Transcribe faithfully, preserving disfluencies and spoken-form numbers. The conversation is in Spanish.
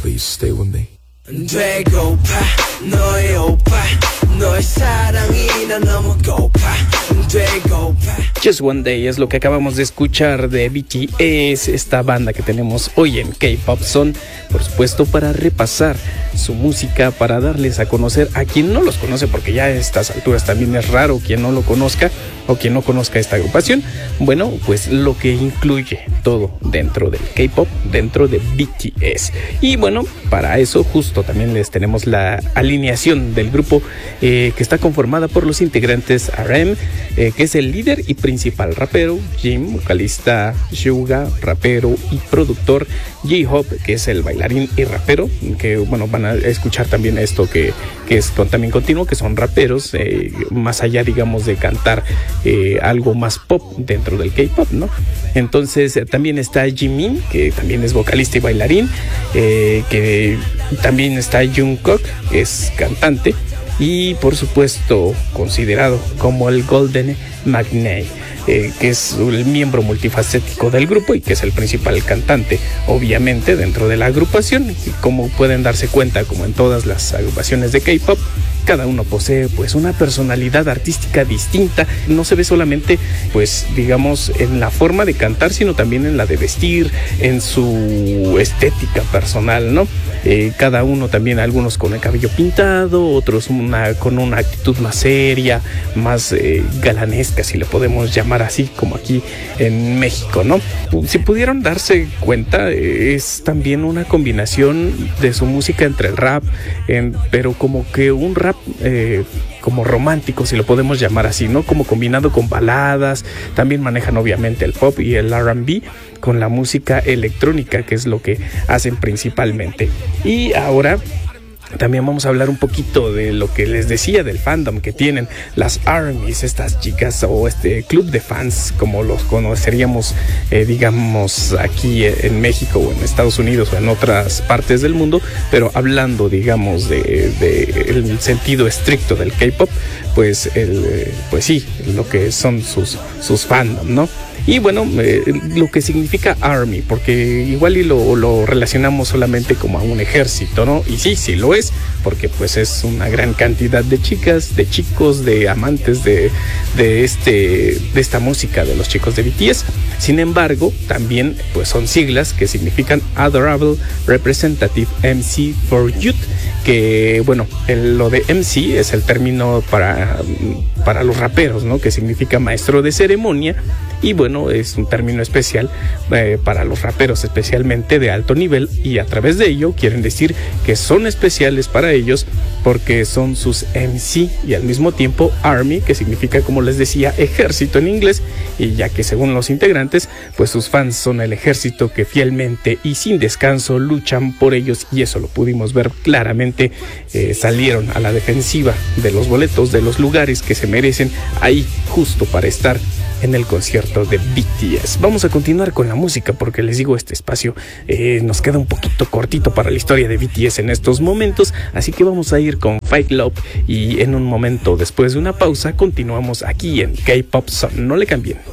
please stay with me. 되고파 너의 오빠 너의 사랑이 난 너무 고파 되고파. Just One Day es lo que acabamos de escuchar de B T S, esta banda que tenemos hoy en K-Pop Zone, por supuesto para repasar su música, para darles a conocer a quien no los conoce, porque ya a estas alturas también es raro quien no lo conozca o quien no conozca esta agrupación. Bueno, pues lo que incluye todo dentro del K-Pop, dentro de B T S. Y bueno, para eso justo también les tenemos la alineación del grupo eh, que está conformada por los integrantes R M, eh, que es el líder y principal rapero, Jim, vocalista, Suga, rapero y productor, J-Hope, que es el bailarín y rapero, que bueno, van a escuchar también esto que, que es con, también continuo, que son raperos, eh, más allá digamos de cantar eh, algo más pop dentro del K-Pop, ¿no? Entonces eh, también está Jimin, que también es vocalista y bailarín, eh, que también está Jungkook, que es cantante, y por supuesto considerado como el Golden Magnate, eh, que es el miembro multifacético del grupo y que es el principal cantante obviamente dentro de la agrupación. Y como pueden darse cuenta, como en todas las agrupaciones de K-Pop, cada uno posee pues una personalidad artística distinta. No se ve solamente pues digamos en la forma de cantar, sino también en la de vestir, en su estética personal, ¿no? Eh, cada uno también, algunos con el cabello pintado, otros una, con una actitud más seria, más eh, galanesca, si le podemos llamar así, como aquí en México, ¿no? Si pudieron darse cuenta, eh, es también una combinación de su música entre el rap, en, pero como que un rap eh, como romántico, si lo podemos llamar así, ¿no? Como combinado con baladas. También manejan obviamente el pop y el R and B con la música electrónica, que es lo que hacen principalmente. Y ahora también vamos a hablar un poquito de lo que les decía del fandom que tienen las ARMYs, estas chicas, o este club de fans, como los conoceríamos, eh, digamos, aquí en México o en Estados Unidos o en otras partes del mundo, pero hablando, digamos, de, de el sentido estricto del K-pop, pues, el, pues sí, lo que son sus, sus fandom, ¿no? Y bueno, eh, lo que significa ARMY, porque igual y lo, lo relacionamos solamente como a un ejército, ¿no? Y sí, sí lo es, porque pues es una gran cantidad de chicas, de chicos, de amantes de, de, este, de esta música de los chicos de B T S. Sin embargo, también pues son siglas que significan Adorable Representative M C for Youth, que bueno, el, lo de M C es el término para, para los raperos, ¿no? Que significa maestro de ceremonia. Y bueno, es un término especial eh, para los raperos, especialmente de alto nivel, y a través de ello quieren decir que son especiales para ellos porque son sus M C, y al mismo tiempo ARMY, que significa, como les decía, ejército en inglés, y ya que según los integrantes, pues sus fans son el ejército que fielmente y sin descanso luchan por ellos, y eso lo pudimos ver claramente. Eh, salieron a la defensiva de los boletos, de los lugares que se merecen ahí justo para estar en el concierto de B T S. Vamos a continuar con la música porque les digo, este espacio eh, nos queda un poquito cortito para la historia de B T S en estos momentos, así que vamos a ir con Fight Love y en un momento después de una pausa continuamos aquí en K-Pop Zone. No le cambien.